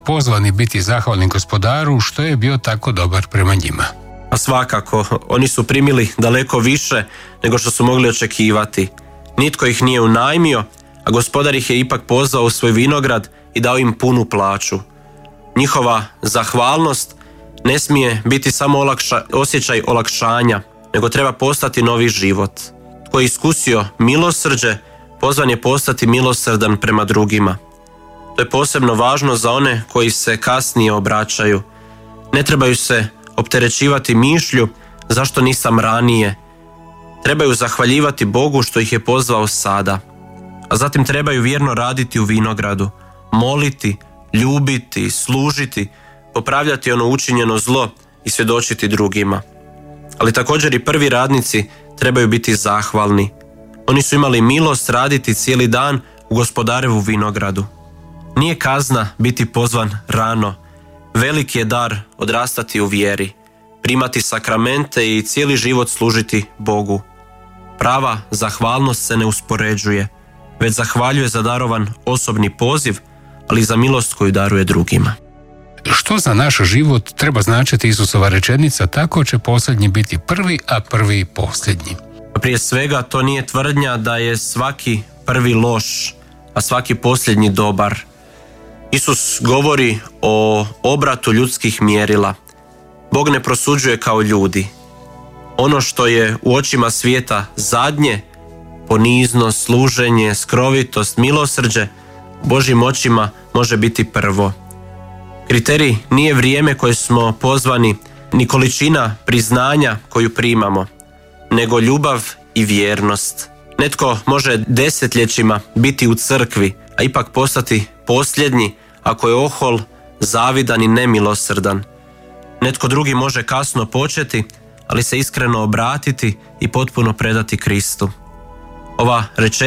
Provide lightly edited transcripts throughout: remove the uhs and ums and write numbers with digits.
pozvani biti zahvalni Gospodaru što je bio tako dobar prema njima. A svakako, oni su primili daleko više nego što su mogli očekivati. Nitko ih nije unajmio, a Gospodar ih je ipak pozvao u svoj vinograd i dao im punu plaću. Njihova zahvalnost ne smije biti samo osjećaj olakšanja, nego treba postati novi život. Tko je iskusio milosrđe, pozvan je postati milosrdan prema drugima. To je posebno važno za one koji se kasnije obraćaju. Ne trebaju se opterećivati mišlju zašto nisam ranije. Trebaju zahvaljivati Bogu što ih je pozvao sada. A zatim trebaju vjerno raditi u vinogradu, moliti, ljubiti, služiti, popravljati ono učinjeno zlo i svjedočiti drugima. Ali također i prvi radnici trebaju biti zahvalni. Oni su imali milost raditi cijeli dan u Gospodarevu vinogradu. Nije kazna biti pozvan rano. Veliki je dar odrastati u vjeri, primati sakramente i cijeli život služiti Bogu. Prava zahvalnost se ne uspoređuje, već zahvaljuje za darovan osobni poziv, ali i za milost koju daruje drugima. Što za naš život treba značiti Isusova rečenica tako će posljednji biti prvi, a prvi posljednji? Prije svega to nije tvrdnja da je svaki prvi loš, a svaki posljednji dobar. Isus govori o obratu ljudskih mjerila. Bog ne prosuđuje kao ljudi. Ono što je u očima svijeta zadnje, poniznost, služenje, skrovitost, milosrđe, u Božjim očima može biti prvo. Kriterij nije vrijeme koje smo pozvani, ni količina priznanja koju primamo, nego ljubav i vjernost. Netko može desetljećima biti u crkvi, a ipak postati posljednji ako je ohol, zavidan i nemilosrdan. Netko drugi može kasno početi, ali se iskreno obratiti i potpuno predati Kristu. Ova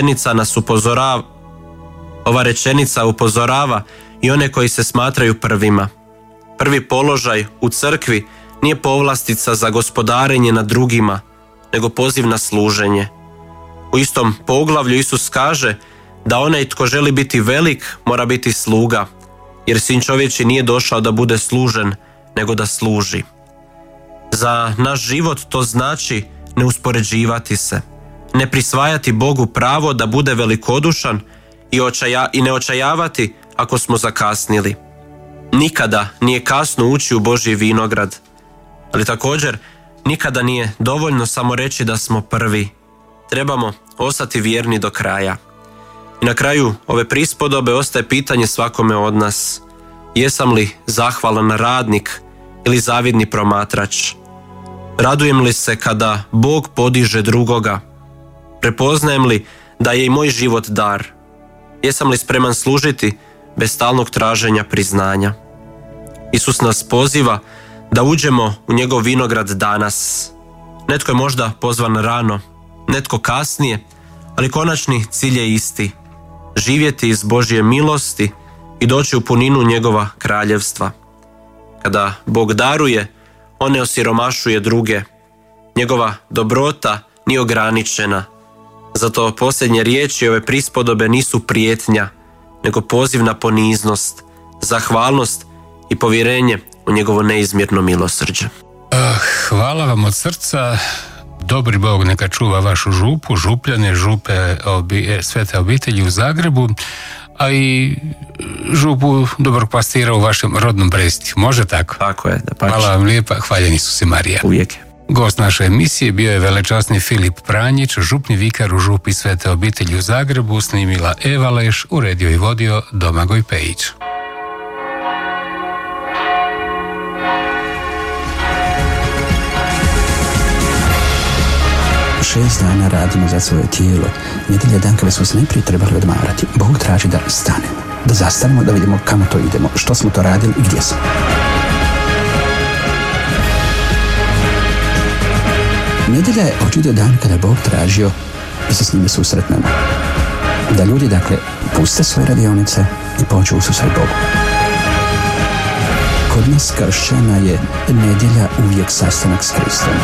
rečenica upozorava i one koji se smatraju prvima. Prvi položaj u crkvi nije povlastica za gospodarenje nad drugima, nego poziv na služenje. U istom poglavlju Isus kaže da onaj tko želi biti velik mora biti sluga, jer Sin čovječji nije došao da bude služen, nego da služi. Za naš život to znači ne uspoređivati se, ne prisvajati Bogu pravo da bude velikodušan i ne očajavati ako smo zakasnili. Nikada nije kasno ući u Božji vinograd, ali također nikada nije dovoljno samo reći da smo prvi. Trebamo ostati vjerni do kraja. I na kraju ove prispodobe ostaje pitanje svakome od nas. Jesam li zahvalan radnik ili zavidni promatrač? Radujem li se kada Bog podiže drugoga? Prepoznajem li da je i moj život dar? Jesam li spreman služiti bez stalnog traženja priznanja? Isus nas poziva da uđemo u njegov vinograd danas. Netko je možda pozvan rano, netko kasnije, ali konačni cilj je isti. Živjeti iz Božje milosti i doći u puninu njegova kraljevstva. Kada Bog daruje, on ne osiromašuje druge. Njegova dobrota nije ograničena. Zato posljednje riječi ove prispodobe nisu prijetnja, nego poziv na poniznost, zahvalnost i povjerenje u njegovo neizmjerno milosrđe. Hvala vam od srca. Dobri Bog neka čuva vašu župu, župljane, župe Svete obitelji u Zagrebu, a i župu dobrog pastira u vašem rodnom Bresti. Može tako? Tako je, da pače. Hvala vam lijepa, hvaljen Isuse Marija. Uvijek. Gost naše emisije bio je velečasni Filip Pranjić, župni vikar u župi Svete obitelji u Zagrebu, snimila Eva Leš, uredio i vodio Domagoj Pejić. 6 dana radimo za svoje tijelo. Nedjelja dan kada smo se najprije trebali odmarati. Bog traži da stanemo, da zastanemo, da vidimo kamo to idemo, što smo to radili i gdje smo. Nedjelja je očito dan kada Bog tražio da se s njime susretnemo. Da ljudi, dakle, puste svoje radionice i pođu u susret Bogu. Kod nas kršćana je nedjelja uvijek sastanak s Kristom.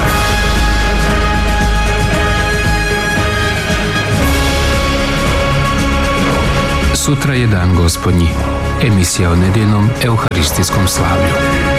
Sutra je dan Gospodnji. Emisija o nedjeljnom euharistijskom slavlju.